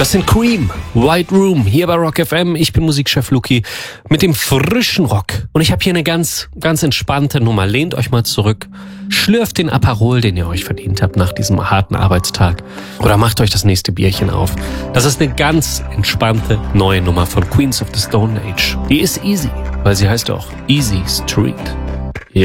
Das sind Cream, White Room, hier bei Rock FM. Ich bin Musikchef Luki mit dem frischen Rock. Und ich habe hier eine ganz entspannte Nummer. Lehnt euch mal zurück, schlürft den Aperol, den ihr euch verdient habt nach diesem harten Arbeitstag. Oder macht euch das nächste Bierchen auf. Das ist eine ganz entspannte neue Nummer von Queens of the Stone Age. Die ist easy, weil sie heißt auch Easy Street.